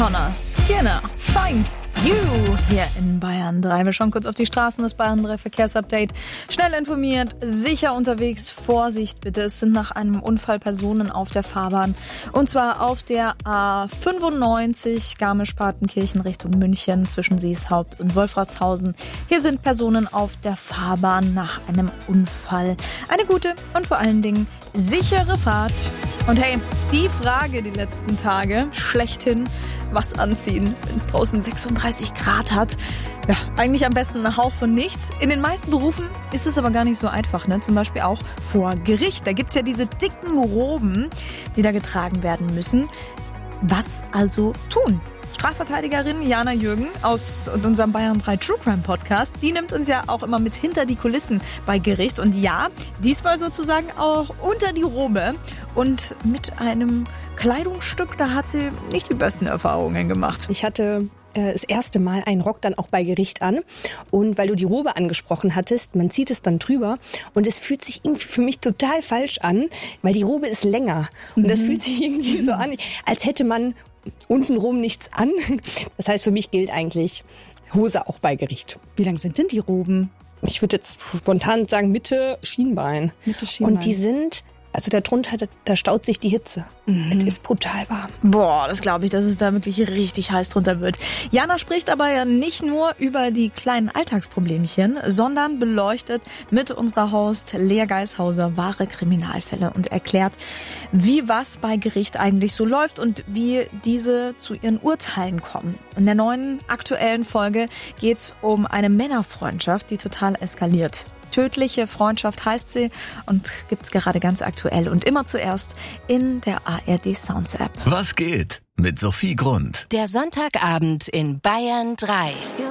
Connor Skinner, Find You, hier in Bayern 3. Wir schauen kurz auf die Straßen, das Bayern 3 Verkehrsupdate. Schnell informiert, sicher unterwegs, Vorsicht bitte. Es sind nach einem Unfall Personen auf der Fahrbahn. Und zwar auf der A95 Garmisch-Partenkirchen Richtung München zwischen Seeshaupt und Wolfratshausen. Hier sind Personen auf der Fahrbahn nach einem Unfall. Eine gute und vor allen Dingen sichere Fahrt. Und hey, die Frage die letzten Tage, schlechthin, was anziehen, wenn es draußen 36 Grad hat. Ja, eigentlich am besten ein Hauch von nichts. In den meisten Berufen ist es aber gar nicht so einfach, ne? Zum Beispiel auch vor Gericht. Da gibt's ja diese dicken Roben, die da getragen werden müssen. Was also tun? Strafverteidigerin Jana Jürgen aus unserem Bayern 3 True Crime Podcast, die nimmt uns ja auch immer mit hinter die Kulissen bei Gericht. Und ja, diesmal sozusagen auch unter die Robe und mit einem Kleidungsstück, da hat sie nicht die besten Erfahrungen gemacht. Ich hatte das erste Mal einen Rock dann auch bei Gericht an. Und weil du die Robe angesprochen hattest, man zieht es dann drüber und es fühlt sich irgendwie für mich total falsch an, weil die Robe ist länger. Und das fühlt sich irgendwie so an, als hätte man untenrum nichts an. Das heißt, für mich gilt eigentlich Hose auch bei Gericht. Wie lang sind denn die Roben? Ich würde jetzt spontan sagen Mitte Schienbein. Mitte Schienbein. Und die sind... Also darunter, da staut sich die Hitze. Es ist brutal warm. Boah, das glaube ich, dass es da wirklich richtig heiß drunter wird. Jana spricht aber ja nicht nur über die kleinen Alltagsproblemchen, sondern beleuchtet mit unserer Host Lea Geishauser wahre Kriminalfälle und erklärt, wie was bei Gericht eigentlich so läuft und wie diese zu ihren Urteilen kommen. In der neuen aktuellen Folge geht's um eine Männerfreundschaft, die total eskaliert. Tödliche Freundschaft heißt sie und gibt's gerade ganz aktuell und immer zuerst in der ARD Sounds App. Was geht? Mit Sophie Grund. Der Sonntagabend in Bayern 3.